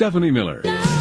Stephanie Miller.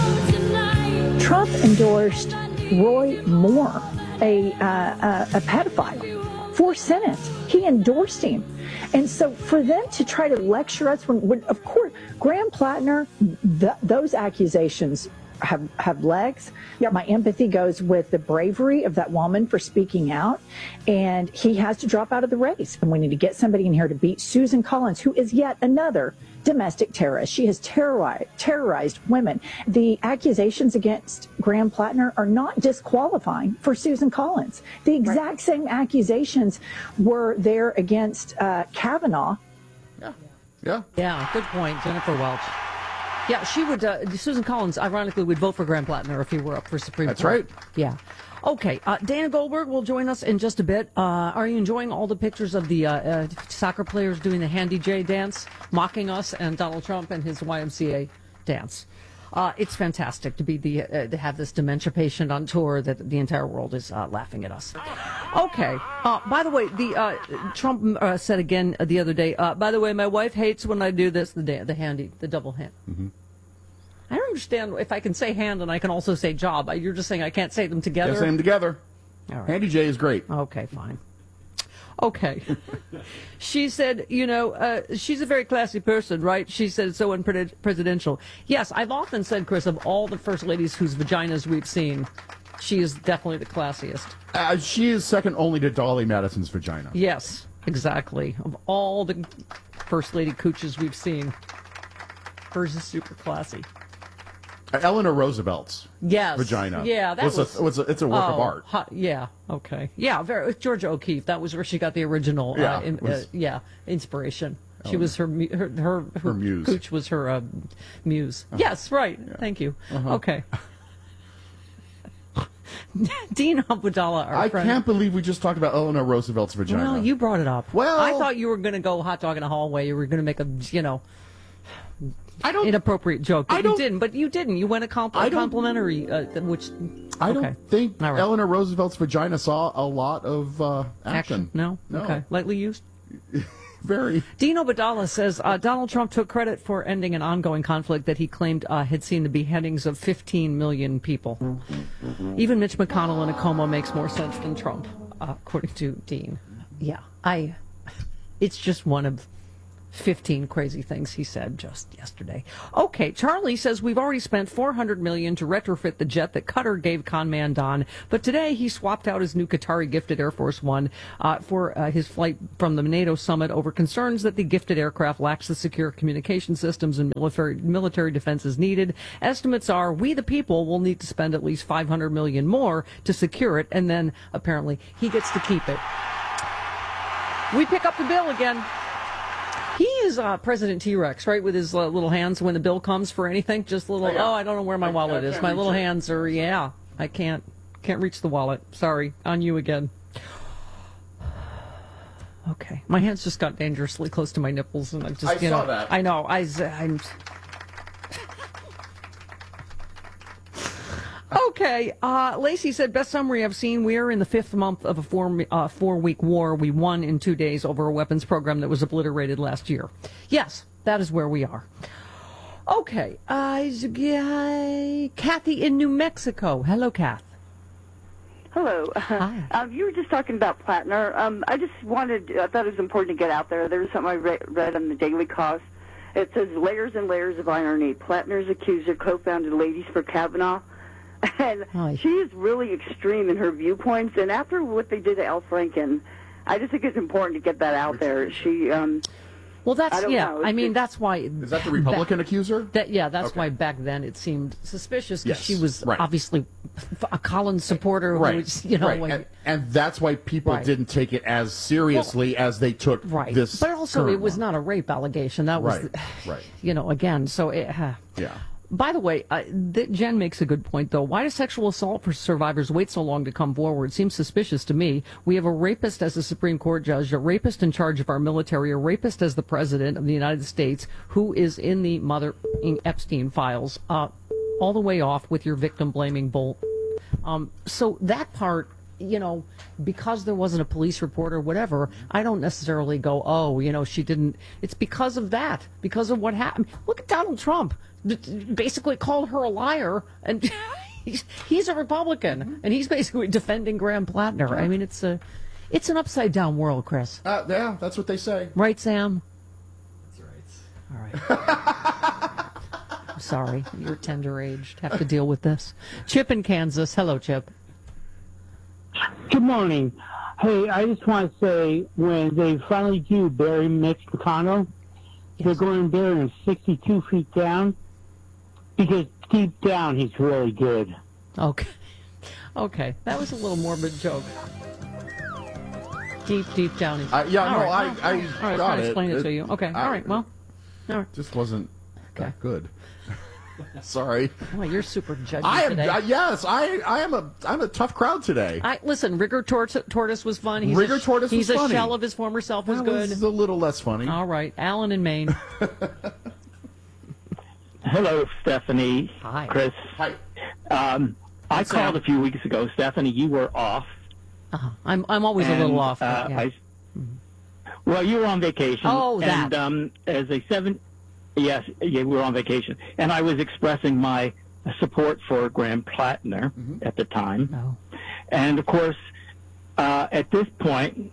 Trump endorsed Roy Moore, a pedophile, for Senate. He endorsed him. And so for them to try to lecture us, when of course, Graham Plattner, those accusations have legs. Yeah, my empathy goes with the bravery of that woman for speaking out, and he has to drop out of the race. And we need to get somebody in here to beat Susan Collins, who is yet another domestic terrorist. She has terrorized women. The accusations against Graham Plattner are not disqualifying for Susan Collins. The exact same accusations were there against Kavanaugh. Yeah, good point, Jennifer Welch. Yeah, she would, Susan Collins, ironically, would vote for Graham Plattner if he were up for Supreme Court. That's right. Yeah. Okay, Dana Goldberg will join us in just a bit. Are you enjoying all the pictures of the soccer players doing the Handy J dance, mocking us and Donald Trump and his YMCA dance? It's fantastic to be to have this dementia patient on tour that the entire world is laughing at us. Okay. By the way, Trump said again the other day, by the way, my wife hates when I do this, the double hand. Mm-hmm. I don't understand if I can say hand and I can also say job. You're just saying I can't say them together? Yeah, say them together. All right. Handy J is great. Okay, fine. Okay. She said, she's a very classy person, right? She said it's so unpresidential. Yes, I've often said, Chris, of all the first ladies whose vaginas we've seen, she is definitely the classiest. She is second only to Dolly Madison's vagina. Yes, exactly. Of all the first lady cooches we've seen, hers is super classy. Eleanor Roosevelt's vagina. Yeah, it's a work of art. Yeah, okay. Yeah, Georgia O'Keeffe. That was where she got the original inspiration. She was her muse. Cooch was her muse. Uh-huh. Yes, right. Yeah. Thank you. Uh-huh. Okay. Dean Abudallah, our friend. I can't believe we just talked about Eleanor Roosevelt's vagina. Well, you brought it up. Well, I thought you were going to go hot dog in a hallway. You were going to make a, inappropriate joke, but you didn't. But you didn't. You went a complimentary, which I don't think Eleanor Roosevelt's vagina saw a lot of action. No. Okay. Lightly used. Very. Dean Abudallah says Donald Trump took credit for ending an ongoing conflict that he claimed had seen the beheadings of 15 million people. Even Mitch McConnell in a coma makes more sense than Trump, according to Dean. Yeah, it's just one of 15 crazy things he said just yesterday. Okay, Charlie says we've already spent $400 million to retrofit the jet that Qatar gave Conman Don, but today he swapped out his new Qatari gifted Air Force One for his flight from the NATO summit over concerns that the gifted aircraft lacks the secure communication systems and military defenses needed. Estimates are we the people will need to spend at least $500 million more to secure it, and then apparently he gets to keep it. We pick up the bill again. He is President T-Rex, right, with his little hands when the bill comes for anything. Just little, I don't know where my wallet is. My little hands are, I can't reach the wallet. Sorry, on you again. Okay, my hands just got dangerously close to my nipples, and I saw that. I know. I'm. Okay, Lacey said, best summary I've seen, we are in the fifth month of a four-week war. We won in 2 days over a weapons program that was obliterated last year. Yes, that is where we are. Okay, Kathy in New Mexico. Hello, Kath. Hello. Hi. You were just talking about Plattner. I thought it was important to get out there. There was something I read on the Daily Kos. It says, layers and layers of irony. Plattner's accuser co-founded Ladies for Kavanaugh. And she is really extreme in her viewpoints. And after what they did to Al Franken, I just think it's important to get that out there. She, well, that's I mean, that's why. Is that the Republican accuser? That's why back then it seemed suspicious because she was obviously a Collins supporter. Right. Who was, and that's why people didn't take it as seriously as they took this. But also, it was not a rape allegation. That was, again. So, yeah. By the way, Jen makes a good point, though. Why do sexual assault for survivors wait so long to come forward? Seems suspicious to me. We have a rapist as a Supreme Court judge, a rapist in charge of our military, a rapist as the president of the United States, who is in the Mother Epstein files, all the way off with your victim-blaming bull. So that part because there wasn't a police report or whatever, I don't necessarily go, oh, she didn't. It's because of that, because of what happened. Look at Donald Trump. Basically called her a liar, and he's a Republican, and he's basically defending Graham Plattner. I mean, it's an upside down world, Chris. Yeah, that's what they say. Right, Sam? That's right. All right. I'm sorry, you're tender-aged. Have to deal with this. Chip in Kansas. Hello, Chip. Good morning. Hey, I just want to say, when they finally do bury Mitch McConnell, they're going to bury him 62 feet down, because deep down he's really good. Okay, that was a little morbid joke. Deep down he's I all right, got it. Explain it to you. Okay, all right, well. All right. Just wasn't that good. Sorry. Well, you're super judgy today. I'm a tough crowd today. Listen, Rigor Tortoise was fun. He's He's a shell of his former self was good. This is a little less funny. All right, Alan in Maine. Hello, Stephanie. Hi. Chris. Hi. I called a few weeks ago. Stephanie, you were off. I'm always a little off. Well, you were on vacation. Oh, that. And yes, we were on vacation. And I was expressing my support for Graham Plattner at the time. Oh. And, of course, at this point,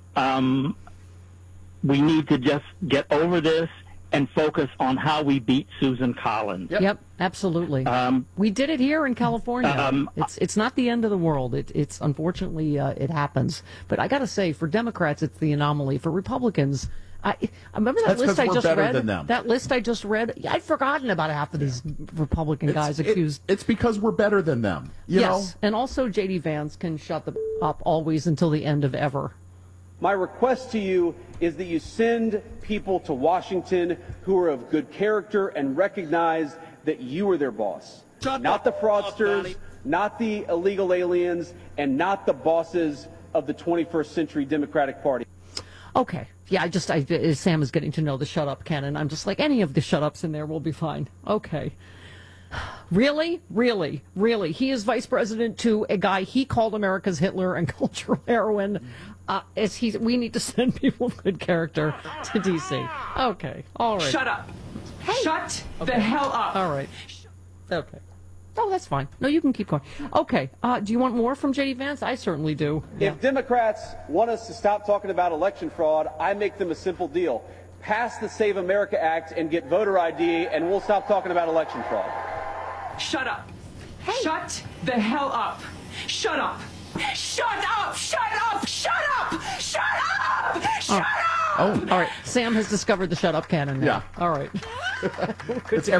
we need to just get over this and focus on how we beat Susan Collins. Yep, absolutely. We did it here in California. It's not the end of the world. It's unfortunately it happens. But I got to say, for Democrats, it's the anomaly. For Republicans, I remember that list I just read. That list I just read. I'd forgotten about half of these Republican guys accused. It's because we're better than them. You know? And also J.D. Vance can shut up always until the end of ever. My request to you is that you send people to Washington who are of good character and recognize that you are their boss. Not the fraudsters, not the illegal aliens, and not the bosses of the 21st century Democratic Party. Okay. Yeah, Sam is getting to know the shut up canon. I'm just like, any of the shut ups in there will be fine. Okay. Really? He is vice president to a guy he called America's Hitler and cultural heroin. We need to send people of good character to D.C. Okay. All right. Shut up. Hey. Shut the hell up. All right. Okay. Oh, that's fine. No, you can keep going. Okay. Do you want more from J.D. Vance? I certainly do. If Democrats want us to stop talking about election fraud, I make them a simple deal. Pass the Save America Act and get voter ID, and we'll stop talking about election fraud. Shut up. Hey. Shut the hell up. Shut up. Shut up! Shut up! Shut up! Shut up! Shut up! Oh, all right. Sam has discovered the shut up canon now. Yeah. All right. It's